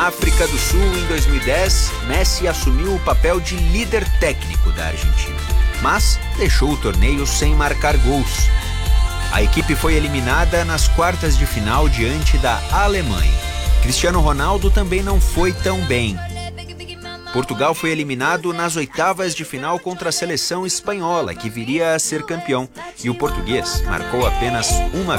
África do Sul, em 2010, Messi assumiu o papel de líder técnico da Argentina, mas deixou o torneio sem marcar gols. A equipe foi eliminada nas quartas de final diante da Alemanha. Cristiano Ronaldo também não foi tão bem. Portugal foi eliminado nas oitavas de final contra a seleção espanhola, que viria a ser campeão, e o português marcou apenas uma